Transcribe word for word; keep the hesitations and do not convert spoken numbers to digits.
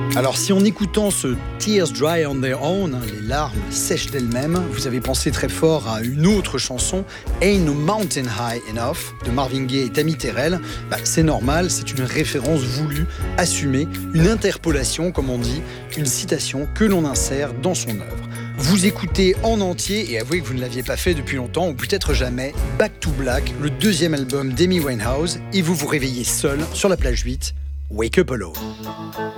Alors si en écoutant ce Tears Dry on Their Own, les larmes sèchent d'elles-mêmes, vous avez pensé très fort à une autre chanson, Ain't No Mountain High Enough, de Marvin Gaye et Tammy Terrell, bah, c'est normal, c'est une référence voulue, assumée, une interpolation comme on dit, une citation que l'on insère dans son œuvre. Vous écoutez en entier, et avouez que vous ne l'aviez pas fait depuis longtemps, ou peut-être jamais, Back to Black, le deuxième album d'Amy Winehouse, et vous vous réveillez seul sur la plage huit, Wake Up Alone.